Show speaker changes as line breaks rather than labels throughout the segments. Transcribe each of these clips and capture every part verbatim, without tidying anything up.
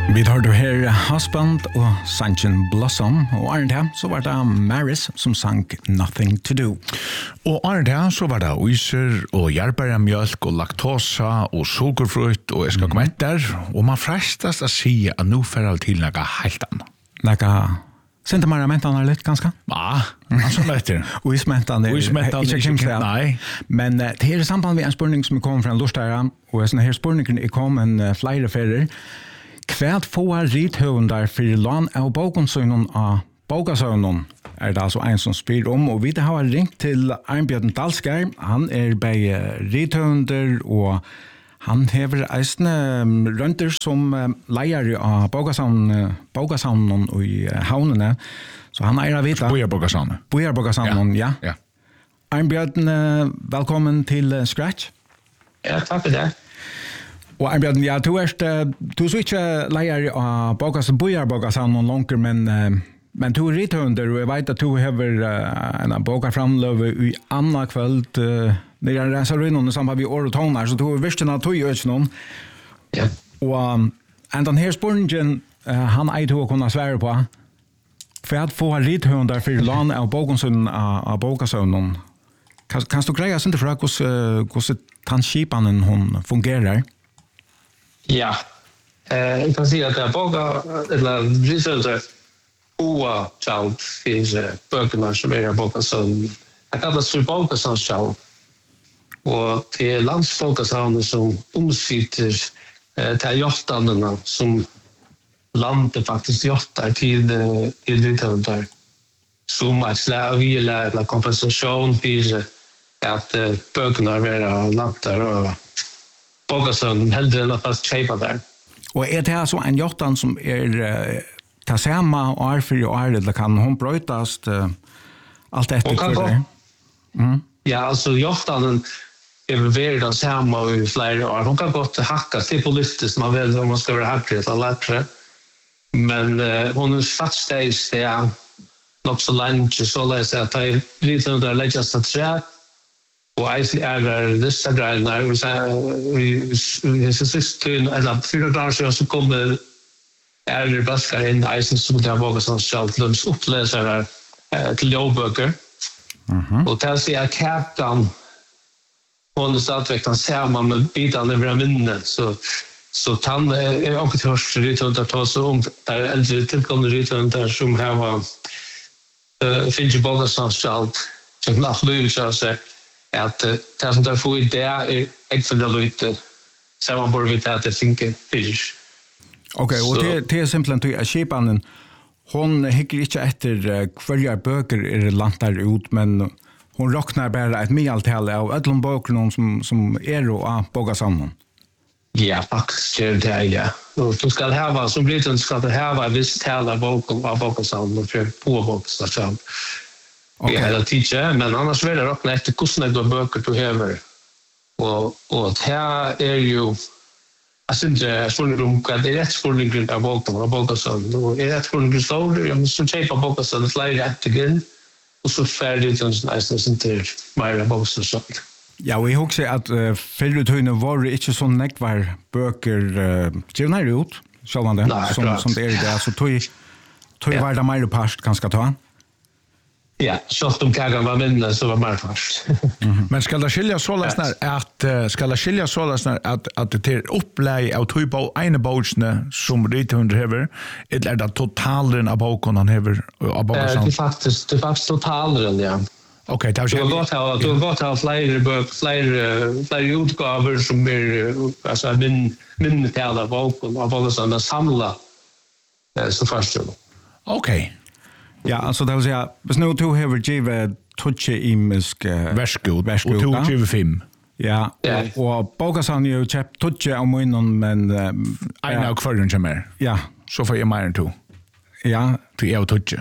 Vi tar du her Husband og Sanchen Blossom, og Arne her så var det Maris som sang Nothing to Do.
Og Arne her så var det uiser og jordbærmjølk og laktosa og sukkerfrukt og jeg skal komme etter, og man frestes å si at nå får jeg til noe helt annet.
Noe sentimentene litt, ganske?
Ja, altså etter.
Uismentene
Uismentene
ikke kjemst,
nei.
Men uh, det er i samband med en spørning som er kommet fra en lustherre, og sånne her spørninger er kommet uh, flere ferier. Kvært få rithøvendar for lån av bokensøgnen av bokasøgnen er det altså en som spyr om, og vi har ringt til Arnbjørn Dalskær. Han er bare rithøvender, og han hever eisne rønter som leier av bokasøgnen i havnene, så han er av vita.
Bojar bokasøgnen.
Bojar bokasøgnen, ja.
ja.
Arnbjørn, velkommen til Scratch.
Ja, takk for det.
Og Arnbjørn, ja, du er du er ikke leier av bokas, bojar bokasen noen langer, men, men du er rithønder, og jeg vet at du har en bokarframløve i andre kveld, når jeg reiser inn under sammen med år og toner, så du er virkelig av tog i øyne.
Ja.
Og en den her spørningen, han er til å kunne svære på, for at få rithønder for lån av bokasen av bokasøvnen, kan, kan du greie oss ikke fra hvordan tannskipanen hun fungerer?
Ja, eh, jeg kan si at det er boka, eller rithønder, oa tjalt for bøkene som er i boka som det kalles for boka som tjalt. Og det er landsfolkasavnet som omsitter eh, til hjertene som landet faktisk hjerter til rithønder. Som et slavile eller kompensasjon for at eh, bøkene er landet og Bogasson heldre enn at fast kjeipa der.
Og er det altså en hjortan som er uh, ta samma år for år, eller kan hun brøytast uh, alt etter for det?
Mm. Ja, altså hjortanen er vært den samme i flere år. Hun kan godt hakka til politisk, man vet om man skal være hakkere eller lettere. Men uh, hun er fatsteis det er nok så lenge, så leser jeg at jeg litt under legges til tre. Og jeg er disse greiene, hvis jeg sist til, eller fyra dager siden, så kommer er det baskere inn, jeg synes som det har våget sånn selv, til å opplese til jobbøker.
Mm-hmm.
Og til å si at kakan, hun er stadigvæk den samme med bitene over minnet, så så tann er også til hørst rytthundar ta seg om, det er eldre tilkommende rytthundar som har finnes i våget sånn selv, som knappt lyver seg, at det som der får i det er ekstra lite sammanbord vi til at det finker fyrs.
Ok, og det, det er simpelthen til at skipanen, hun hikker ikke etter hver bøker er landet ut, men hun råkner bare et mye-tale av alle bøkene som, som er og av bokasammen.
Ja, faktisk er det, ja. Og du skal hava, som blir det, skal du hava en viss tale av bokasammen for på bokasammen. Okay. Vi har tid, men annars vil jeg råkne etter hvordan jeg bøker du hever. Og, og her er jo, jeg synes jeg spørsmål om hva det er rett spørsmål av boken og bokasen. Og er rett spørsmål stor, så kjøper bokasen flere ettergrunn, og så ferdig til en sånn til mer av bokasen.
Ja, og jeg husker at uh, før tøyene var det ikke sånn nekvar bøker uh, skrivner ut, så man det, Nei, som, som det er det. Så tøy, tøy ja. Var det mer parst kanskje ta?
Ja, så om kagan var minne så var mer fast.
Mm-hmm. Men skal det skilja så løsner at skal det skilja så løsner at at det er opplæg av to på ene boksne som rithønder hever, eller er det totalen av boken han hever av boken?
Det er faktisk det er faktisk totalen, ja.
Okej, det
har gått av du har gått av flere bøker, flere flere utgaver som er altså min min tale av boken av boken som er samla så først.
Okej.
Ja, altså det vil säga, hvis nå to hever givet tutsi imisk uh,
verskut, og to givet fem.
Ja,
yeah.
og, og bokasan jo kjøpt tutsi av munnen, men... Uh,
Ein av kvarren som er.
Ja.
Så får jeg mer enn to.
Ja.
Til jeg og tutsi.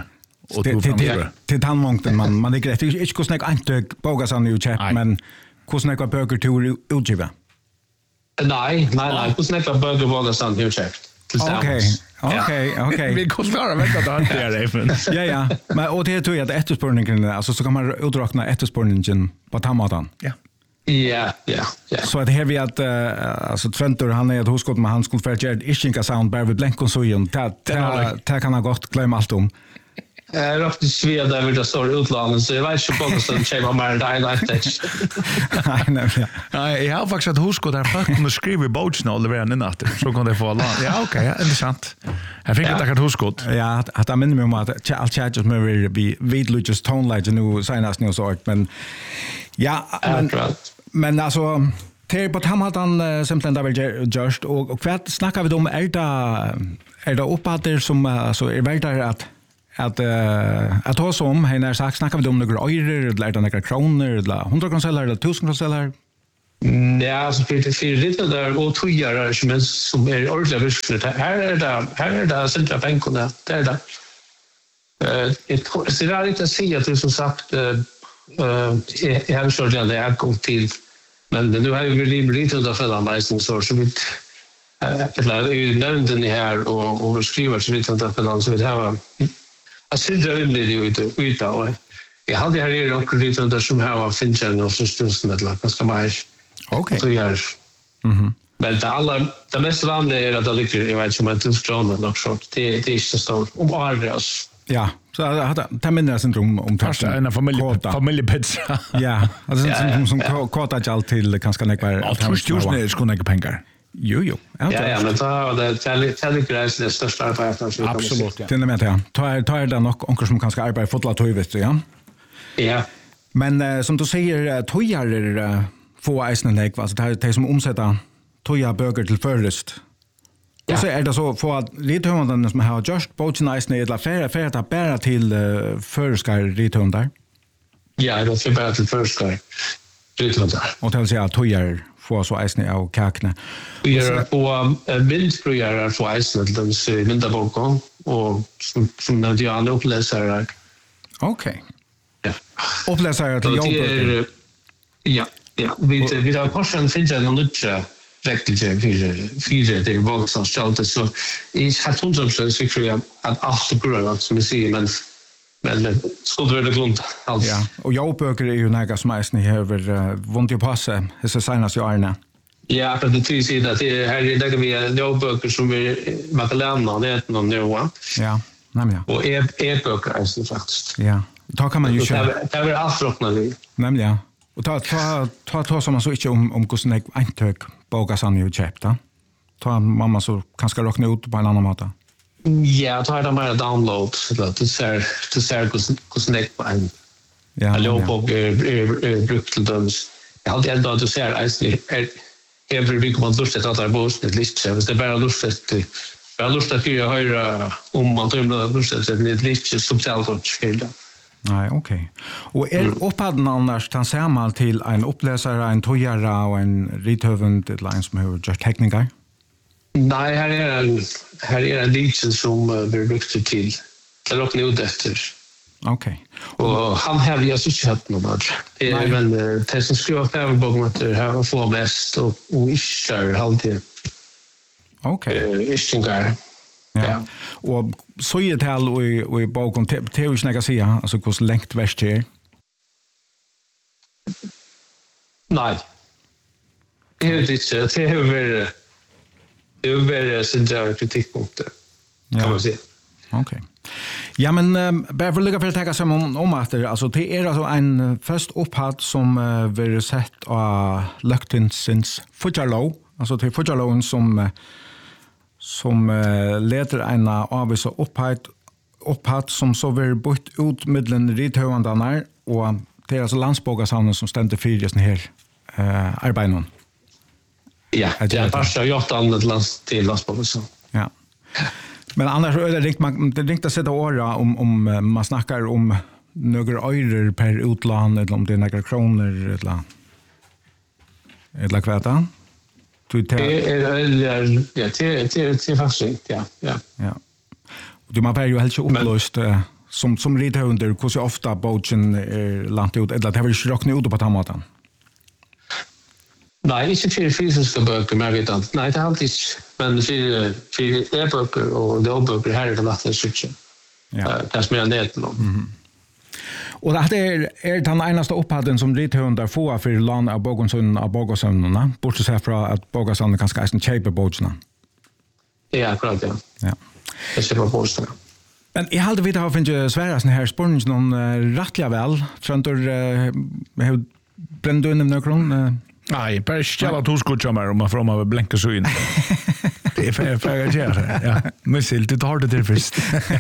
Til tannvångten, man, man er greit. Ikke hvordan jeg antøk bokasan jo kjøpt, men hvordan jeg var bøker til utgivet?
Nei, nei, nei, hvordan jeg var bøker bokasan jo kjøpt.
Okej. Okej, okej.
Vi kan svara vänta då inte är det.
Ja, ja. Men och det tror jag att efterspörningen alltså så kan man uträkna efterspörningen på tamatan.
Ja.
Ja, ja, ja.
Så att här vi att uh, alltså Trentor han är ett hoskott med han skulle för att Ischinka sound bara vid blänkon så igen. Det det kan han gott glömma allt om.
Jag är ofta sved där vid det står utlandet så jag vet inte på så det kommer mer där live
Nej, nej.
Nej, jag har faktiskt ett huskott där folk kunde skriva i bogen och leverera den natten. Så kunde det få alla. Ja, okej, ja, intressant. Jag fick ett ett huskott.
Ja, att att jag minns mig om att allt chat med vi vid Lucas Tone Light nu senast nu så men ja, men, men alltså till på Hamilton simpelthen där väl just och och vad snackar vi om är det är det uppåter som alltså är väl där att att uh, att ha som här när sagt snackar vi om några öre eller några kronor eller hundra kronor eller tusen kronor.
Ja, så för för lite där och tojar som som är ordentligt visst. Här är det här är det centra bankerna där där. Eh det ser ut att se att det som sagt eh jag har så det är kom till men nu har vi lite under förlandisen så så vi eller i London här och och skriver så lite under förland så vi har jag syns det vill det ut ut och jag hade här är också lite under som här var finchen och så stund med la ganska mycket.
Okej.
Så gör.
Mhm.
Men det alla det mest vanliga är att det ligger jag vet som att det stranden också. Det det är inte så om Argos.
Ja, så hade ta minna syndrom om
Fast en familj familjepizza.
Ja, alltså som som kota allt till kanske nekvar.
Allt tusen är skulle neka pengar.
Jo jo.
Ja, ja, men ta det tällig gräs det största arbetet som
absolut. Det är med ja. Ta ta det nog onkel som kanske arbetar fotla tog vet du ja.
Ja.
Men uh, som du säger tojar är få isen nek alltså det är det som omsätter toja böcker till förlust. Och så är det så för att rithundarna som har just boaten isen är affär affär att bära till uh, förskar rithundar.
Ja, det är bara till förskar rithundar.
Och till sig att tojar få så isen av kakne.
Vi gör på bildprojar för isen till dem så myndaboken och som som när de andra uppläsare.
Okej.
Ja.
Uppläsare till jobb.
Ja. Ja, vi vi har portion finns en nutcha rektige fyra fyra det var så stelt så i hatundum så tycker jag att allt bra som vi ser men men skulle det glömt alls.
Ja, och jag böcker är ju några som är snä över vont ju passa så senast jag Arne.
Ja, för det tycker jag att det här är det vi jag böcker som vi Magdalena det är någon nu va.
Ja, nämligen.
Och är är böcker är så faktiskt.
Ja. Då kan man ju köra.
Det är avrockna vi.
Nämligen. Och ta ta ta ta som man så inte om om hur snägg intök bokas han ju köpta. Ta mamma så kanske räkna ut på en annan måte.
Ja, ta det mer download så det ser det ser hur snägg på en.
Ja.
Allo på brukt till dem. Jag hade ändå att se är every week man lust att ta bort det list så det bara lust att bara lust att göra höra om man tror att lust att det list subtilt och skilda.
Nej, okej. Och är mm. upphaden annars tan samman till en uppläsare, en tojara och en rithövend ett line som har just tekniker?
Nej, här är en här är en liten som vi brukar till. Det är också nu efter.
Okej.
Och han har ju så sett någon där. Det är väl det som skriver på boken att det här får mest och och inte alltid.
Okej.
Eh, inte
Ja. Och så är det här och i, och i boken till hur snäcka säga, alltså hur längt värst är?
Nej. Det är ju inte, det är väl det är väl sin kritikpunkter, kan man säga.
Okej. Ja, men um, bara för att lägga för att tänka sig om, om att det, alltså, det är alltså en först upphatt som uh, blir sett av Löktinsins Fudjarlå, alltså till Fudjarlån som uh, som uh, leder en avvisa upphatt, upphatt som så blir bytt ut mellan rithövandarna och det är alltså landsbogasavnen som ständer för just den här uh, arbeten.
Ja, det är bara gjort annat lands till landsbogasavnen.
Ja. Men annars är det riktigt man det riktigt att sätta åra om om man snackar om några örer per utland eller om det är några kronor eller eller kväta. Du tar
ja, det det det faktiskt ja, ja.
Ja. Du man bär ju helt så upplöst som som lite under hur så ofta bogen är lant ut eller det har ju skrockna ut på tamaten.
Nej, inte för fysiska böcker, men jag vet inte. Nej, det är alltid, men för, för e-böcker och lågböcker här är det lättare att switcha.
Ja.
Det är mer än det.
Mm. Och det är är den enaste upphatten som rithundar få för lån av Bogonsson av Bogonsson, bortsett sig från att Bogonsson kan ska en cheaper botsna.
Ja, klart ja.
Ja.
Det ska vara botsna.
Men jag hade vid att finna svära sån här spårning någon uh, rättliga väl. Tröntor uh, har bränt in i någon. Uh.
Nej, bara stjäla toskotjammer om man får man blänka så in. Det är för för att göra. Ja, men sill det har det där först.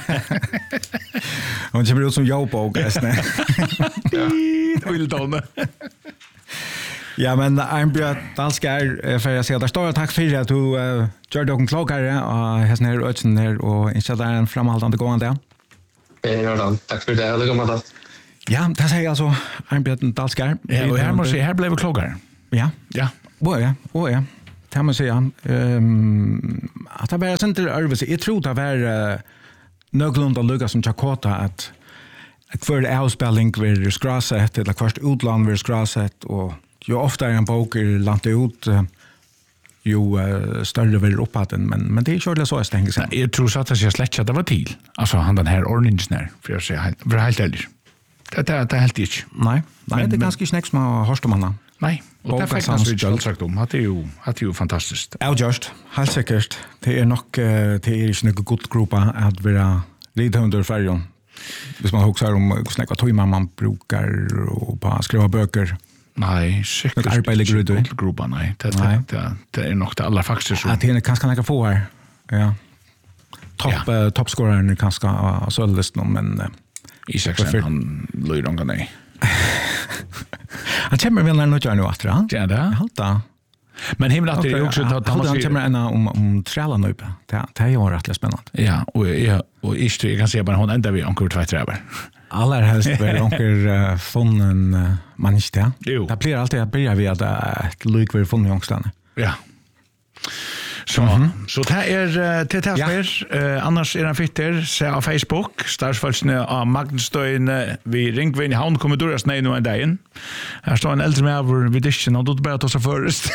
Hon kommer ut som jag på nästan.
Ja, vill då.
Ja, men Arnbjørn Dalskær, för jag säger där står tack för att du uh, gör dig klokare och hästen här ötsen här och installerar en framhållande gående.
Ja, då. Tack för det. Det kommer då.
Ja, det säger alltså Arnbjørn Dalskær.
Ja, och här måste jag här blev klokare.
Ja.
Ja.
Åh ja, åh ja. Det måste jag säga. Ehm att det var sånt där överse. Jag tror det var uh, någorlunda Lucas som Chakota att att för avspelning vid skrasset eller kvart utland vid skrasset och ju ofta är en bok i landet ut ju uh, större vid upphatten men men det är ju så jag tänker så.
Jag tror så att jag släckt att det var till. Alltså han den här orange där för att säga för helt ärligt. Det det det helt inte.
Nej, nej det är ganska snäckt som Horstmanna.
Nej, och det fick man så sagt om. Det är ju det är ju fantastiskt.
Ja, just. Helt säkert. Det är nog det är inte något gott gruppa att vara lite under färjan. Hvis man huxar om hur snäcka tojmar man brukar och bara skriva böcker.
Nej, säkert.
Arbete ligger ut i
gruppa, nej. Det det det, det är nog det allra faktiskt så.
Ja, det är kanske några få här. Ja. Topp ja. uh, toppscorern är kanske uh, så listan men uh,
Isaksson han lyder någon nej.
Han kommer väl nu nu åter, va?
Ja, det.
Halta.
Men himla att det är också att
han kommer en om om träla nu på. Det det är ju rätt spännande.
Ja, och ja, och ist jag kan se bara hon ända vi onkel två träber.
Allra helst väl onkel uh, funnen uh, man inte. Det blir alltid att börja vi att ett lik vi funnen ångstan.
Ja. Så mm-hmm. så det är till det här eh annars är den fitter se på Facebook starsfolkne av Magnusstøyen vi Ringvin i Havn kommer då snä nu en dag in. Här står en äldre med vid disken och då bara ta sig först.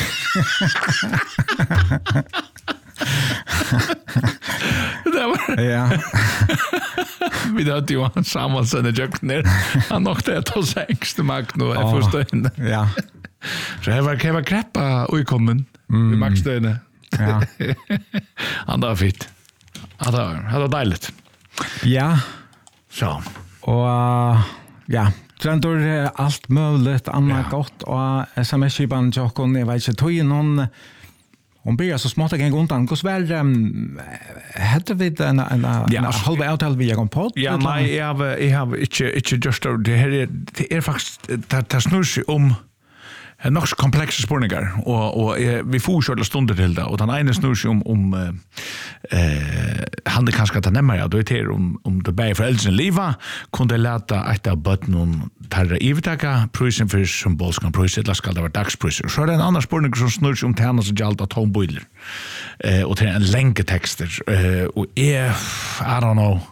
Det var
ja.
Vi då att Johan Samuelsen och Jack ner. Han nog det att oss extra makt nu är förstående.
Ja.
Så här var kan vara kreppa och kommen. Vi Magnusstøyen.
Ja.
Han var fint. Han var, han var dejligt.
Ja.
Så.
Och uh, ja, trendor uh, allt möjligt annat ja. Gott och sms-skipan Jokon, jag vet inte hur någon hon blir så smått att gå undan. Hur väl um, hade vi en, en, en,
ja,
en halv avtal vi jag på?
Ja, nej, jag har jag har inte inte just det här det är faktiskt det, det snurrar sig om en nog komplexa spårningar och och vi får ju stunder till det och den ena snurrar sig om om eh han det kanske att nämna ja då är det om om det bäj för äldre liva kunde låta ett av bottnen tarra ivtaka prisen för symbolska priset la ska det vara dagspriser så är det en annan spårning som snurrar sig om tärna så jalta tomboiler eh och till en länke texter eh och är I don't know.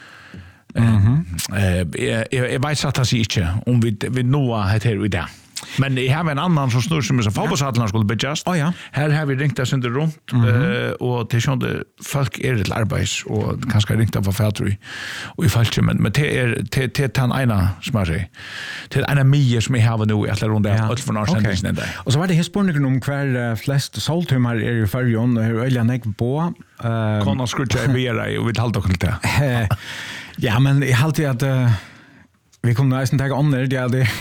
Mhm. Eh jag jag vet att det sig inte om vi vi nå heter i det. Men jag har en annan som snurrar som är så fotbollshallarna skulle bedjast.
Oh, ja.
Här har vi ringt oss under runt mm-hmm. uh, och det är folk är ett arbets och kanske ringt av författori och i fallet men men det är det det han ena som är det är en mie som jag har nu i alla runda allt från Arsenal där.
Och så var det historien om kvar flest soltimmar är i färjan och hur öliga näck på
eh kan skruta vara och vi håller dock lite.
Ja, men jag har alltid att uh, vi kommer nästan ta om det ja det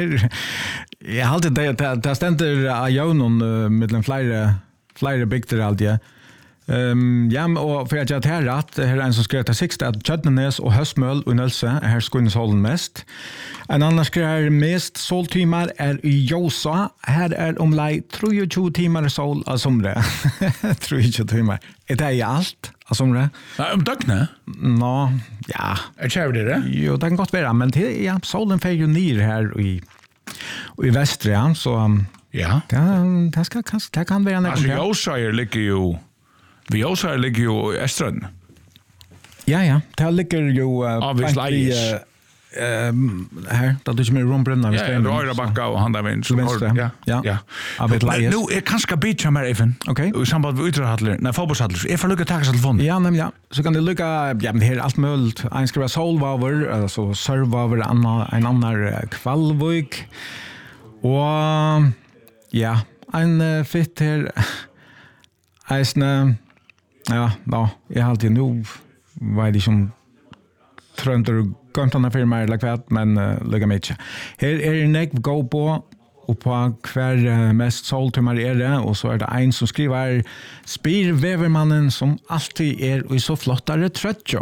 jag har alltid det det ständer av Jonon uh, mellan flera flera bygder alltid. Ehm ja och för att jag tar rätt här är en som skrev att sexta att Tjötnenes och Höstmöl och Nölse här skulle hållen mest. En annan skrev mest soltimmar är i Josa. Här är om lei tjugotre timmar sol av somre. tjugotre timmar. Är det i allt av somre?
Ja, om dagna?
Nå, ja.
Är det det det?
Jo, det kan gott vara, men det ja, solen fär ju ner här i i väster ja, så
ja.
Det det ska kanske det kan vara något.
Alltså Josa ligger ju vi också ligger ju i Öströn.
Ja, ja. Det ligger ju uh,
i, uh,
Ehm här då du med rumbrunna
Ja, Röra backa och han där vänster.
Ja. Ja.
Ja.
Av ett läge.
Nu är kanske bitcha mer even.
Okej.
I samband med utdraghallar, när fotbollshallar. Är för lucka taxa telefon.
Ja, men ja. Så kan det lucka ja, men det är allt möjligt. En ska vara solvaver, alltså servaver annan en annan kvalvik. Och ja, en uh, fit här. Eisne ja, då, jag har alltid nu vad det som trönter kontarna för mig like that men uh, lägga mig inte. Här är det nek gå på och på kvar uh, mest soltumar är det och så är det en som skriver spyr vävermannen som alltid är och så flottare tröttjo.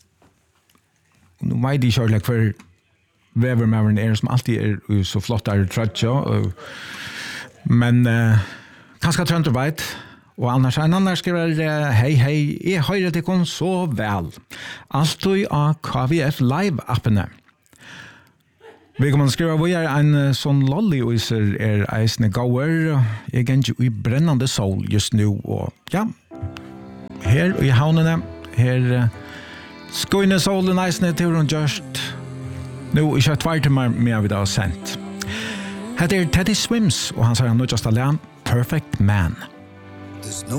Nu vet jag inte för vävermannen är som alltid är och så flottare tröttjo. Men uh, kanske trönter vet. Og annars en annan skriver hei hei, jeg høyrer det kom så vel. Alltid av K V F Live-appene. Vi kommer skrive hvor er en sånn lolly-uiser er eisne gauer. Jeg er ikke i brennende sol just nu. Og ja, her i havnene, her skoine solen eisne til hun just. Nå, ikke tvær til meg med vi da har sendt. Her er Teddy Swims, og han sier han nødjast alene, Perfect Man.
There's no